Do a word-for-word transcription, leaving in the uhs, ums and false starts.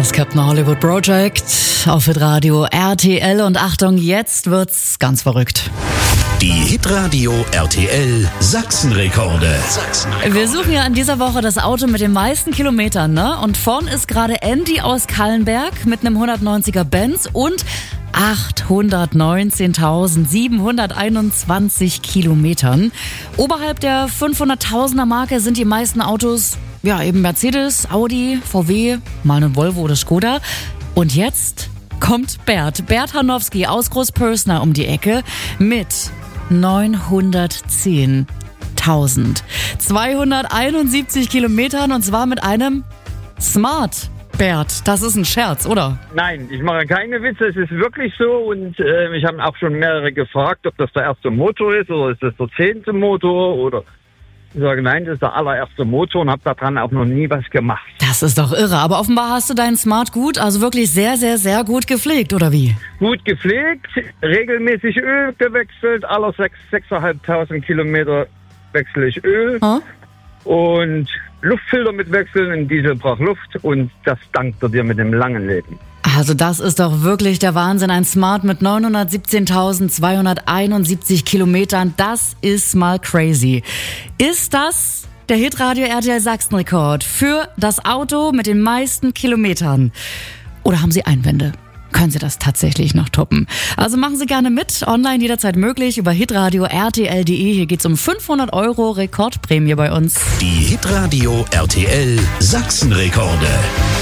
Das Captain Hollywood Project auf Hitradio R T L und Achtung, jetzt wird's ganz verrückt. Die Hitradio R T L Sachsenrekorde. Sachsenrekorde. Wir suchen ja in dieser Woche das Auto mit den meisten Kilometern, ne? Und vorn ist gerade Andy aus Kallenberg mit einem hundertneunziger Benz und achthundertneunzehntausendsiebenhunderteinundzwanzig Kilometern. Oberhalb der fünfhunderttausender Marke sind die meisten Autos, ja, eben Mercedes, Audi, V W, mal ein Volvo oder Skoda. Und jetzt kommt Bert, Bert Hanowski aus Großpörsner um die Ecke mit neunhundertzehntausendzweihunderteinundsiebzig Kilometern und zwar mit einem Smart. Bert, das ist ein Scherz, oder? Nein, ich mache keine Witze, es ist wirklich so und äh, ich habe auch schon mehrere gefragt, ob das der erste Motor ist oder ist das der zehnte Motor oder ich sage, nein, das ist der allererste Motor und habe daran auch noch nie was gemacht. Das ist doch irre, aber offenbar hast du deinen Smart gut, also wirklich sehr, sehr, sehr gut gepflegt, oder wie? Gut gepflegt, regelmäßig Öl gewechselt, alle sechs, sechstausendfünfhundert Kilometer wechsle ich Öl Hm? und Luftfilter mit wechseln, ein Diesel braucht Luft und das dankt er dir mit dem langen Leben. Also das ist doch wirklich der Wahnsinn. Ein Smart mit neunhundertsiebzehntausendzweihunderteinundsiebzig Kilometern, das ist mal crazy. Ist das der Hitradio R T L Sachsenrekord für das Auto mit den meisten Kilometern? Oder haben Sie Einwände? Können Sie das tatsächlich noch toppen? Also machen Sie gerne mit, online jederzeit möglich über hitradio R T L punkt de. Hier geht's um fünfhundert Euro Rekordprämie bei uns. Die Hitradio R T L Sachsenrekorde.